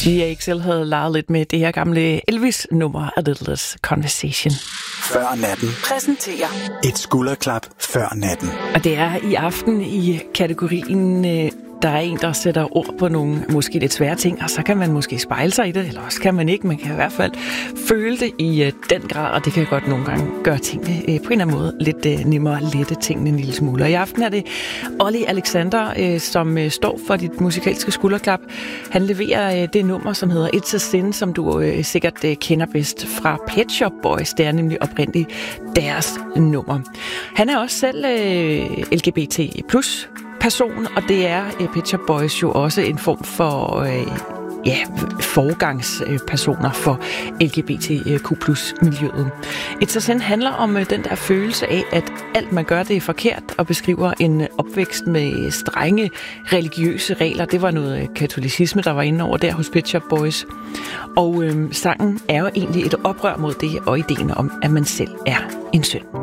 GXL havde leget lidt med det her gamle Elvis-nummer A Little Less Conversation. Før natten. Præsenterer et skulderklap før natten. Og det er i aften i kategorien, der er en, der sætter ord på nogle måske lidt svære ting, og så kan man måske spejle sig i det, eller også kan man ikke. Man kan i hvert fald føle det i den grad, og det kan godt nogle gange gøre tingene på en eller anden måde lidt nemmere at lette tingene en lille smule. Og i aften er det Olly Alexander, som står for dit musikalske skulderklap. Han leverer det nummer, som hedder It's a Sin, som du sikkert kender bedst fra Pet Shop Boys. Det er nemlig oprindeligt deres nummer. Han er også selv LGBT+ person, og det er Pet Shop Boys jo også en form for forgangspersoner for LGBTQ+-miljøet. It's a Sin handler om den der følelse af, at alt man gør, det er forkert, og beskriver en opvækst med strenge religiøse regler. Det var noget katolicisme, der var inde over der hos Pet Shop Boys. Og sangen er jo egentlig et oprør mod det, og ideen om, at man selv er en synd.